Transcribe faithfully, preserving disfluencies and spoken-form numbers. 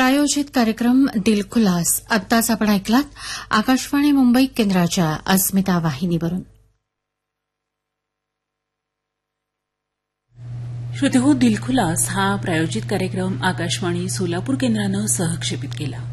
प्रायोजित कार्यक्रम दिलखुलास आत्ताच आपण ऐकलात आकाशवाणी मुंबई केंद्राच्या अस्मिता वाहिनीवरून. श्रोतेहो, दिलखुलास हा प्रायोजित कार्यक्रम आकाशवाणी सोलापूर केंद्रानं सहक्षेपित केला.